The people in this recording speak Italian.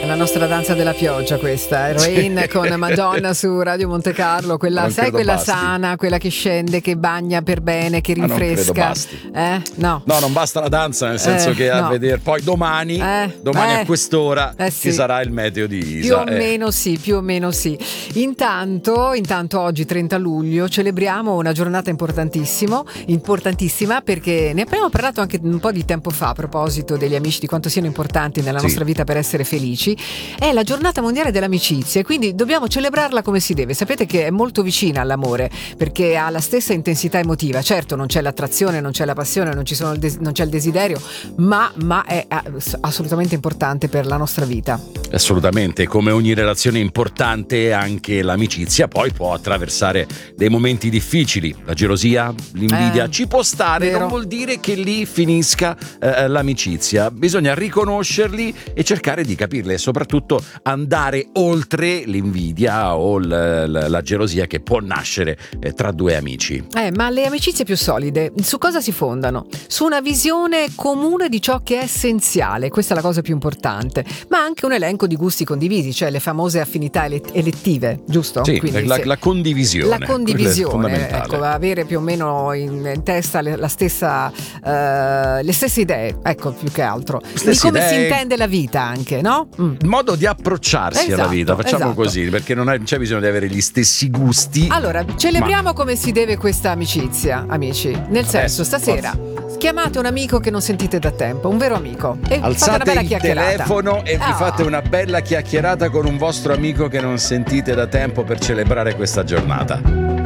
È la nostra danza della pioggia questa, Rain con Madonna su Radio Monte Carlo, quella, sai, quella basti. Sana, quella che scende, che bagna per bene, che rinfresca. Non credo basti. No, non basta la danza, nel senso che a vedere poi domani a quest'ora sì. ci sarà il meteo di Isa. Più o meno sì. Intanto oggi 30 luglio celebriamo una giornata importantissima, perché ne abbiamo parlato anche un po' di tempo fa a proposito degli amici, di quanto siano importanti nella nostra vita per essere felici. È la giornata mondiale dell'amicizia e quindi dobbiamo celebrarla come si deve. Sapete che è molto vicina all'amore perché ha la stessa intensità emotiva. Certo, non c'è l'attrazione, non c'è la passione, non c'è il desiderio, ma è assolutamente importante per la nostra vita. Assolutamente, come ogni relazione importante anche l'amicizia poi può attraversare dei momenti difficili. La gelosia, l'invidia ci può stare, vero. Non vuol dire che lì finisca l'amicizia. Bisogna riconoscerli e cercare di capirli e soprattutto andare oltre l'invidia o la gelosia che può nascere tra due amici. Ma le amicizie più solide su cosa si fondano? Su una visione comune di ciò che è essenziale, questa è la cosa più importante, ma anche un elenco di gusti condivisi, cioè le famose affinità elettive, giusto? Sì, quindi, la condivisione. La condivisione, ecco, avere più o meno in testa le stesse idee, ecco, più che altro. Di come si intende la vita anche, no? Il modo di approcciarsi alla vita, facciamo così, perché non c'è bisogno di avere gli stessi gusti. Allora, celebriamo come si deve questa amicizia, amici. Nel senso, stasera chiamate un amico che non sentite da tempo, un vero amico, e alzate fate una bella il chiacchierata. telefono e vi fate una bella chiacchierata con un vostro amico che non sentite da tempo per celebrare questa giornata.